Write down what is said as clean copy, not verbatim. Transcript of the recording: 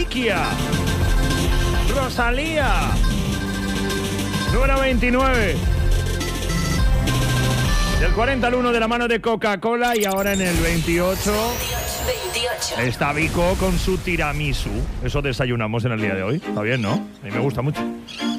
Reliquia. Rosalía. Número 29. Del 40 al 1 de la mano de Coca-Cola. Y ahora en el 28 está Vico con su tiramisú. Eso desayunamos en el día de hoy. Está bien, ¿no? A mí me gusta mucho.